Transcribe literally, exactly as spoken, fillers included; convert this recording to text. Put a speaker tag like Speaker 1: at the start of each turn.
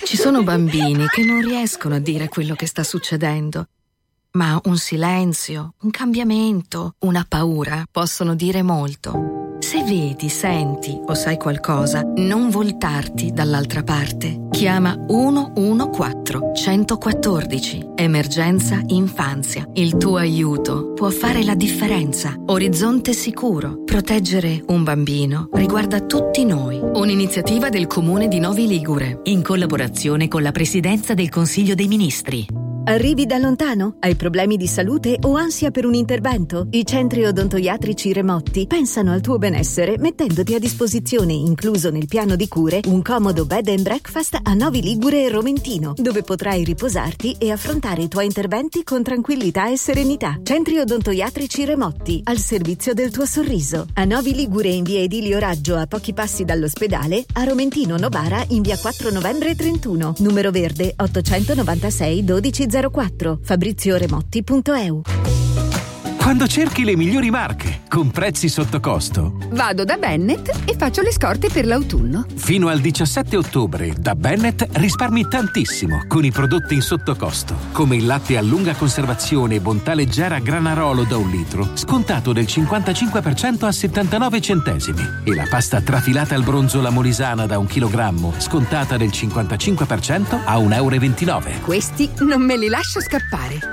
Speaker 1: Ci sono bambini che non riescono a dire quello che sta succedendo, ma un silenzio, un cambiamento, una paura possono dire molto. Se vedi, senti o sai qualcosa, non voltarti dall'altra parte. Chiama uno uno quattro uno quattro Emergenza Infanzia. Il tuo aiuto può fare la differenza. Orizzonte Sicuro. Proteggere un bambino riguarda tutti noi. Un'iniziativa del Comune di Novi Ligure,
Speaker 2: in collaborazione con la Presidenza del Consiglio dei Ministri.
Speaker 3: Arrivi da lontano? Hai problemi di salute o ansia per un intervento? I centri odontoiatrici Remotti pensano al tuo benessere mettendoti a disposizione, incluso nel piano di cure, un comodo bed and breakfast a Novi Ligure e Romentino, dove potrai riposarti e affrontare i tuoi interventi con tranquillità e serenità. Centri odontoiatrici Remotti, al servizio del tuo sorriso. A Novi Ligure in via Edilio Raggio, a pochi passi dall'ospedale, a Romentino Novara in via quattro novembre trentuno, numero verde ottocentonovantasei dodici zero quattro, fabrizio remotti punto e u.
Speaker 4: Quando cerchi le migliori marche, con prezzi sotto costo.
Speaker 5: Vado da Bennett e faccio le scorte per l'autunno.
Speaker 4: Fino al diciassette ottobre, da Bennett risparmi tantissimo con i prodotti in sottocosto, come il latte a lunga conservazione Bontà Leggera Granarolo da un litro, scontato del cinquantacinque per cento a settantanove centesimi. E la pasta trafilata al bronzo La Molisana da un chilogrammo, scontata del cinquantacinque per cento a un euro e ventinove.
Speaker 5: Questi non me li lascio scappare.